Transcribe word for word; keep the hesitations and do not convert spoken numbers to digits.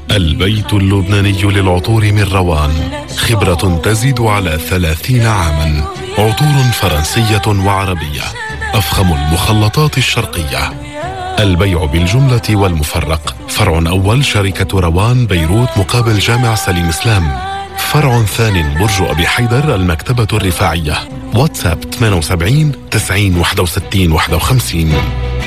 البيت اللبناني للعطور من روان، خبرة تزيد على ثلاثين عاما. عطور فرنسية وعربية، أفخم المخلطات الشرقية. البيع بالجملة والمفرق. فرع أول شركة روان بيروت مقابل جامع سليم إسلام. فرع ثاني برج أبي حيدر المكتبة الرفاعية. واتساب ثمانية وسبعين تسعين واحد وستين واحد وخمسين.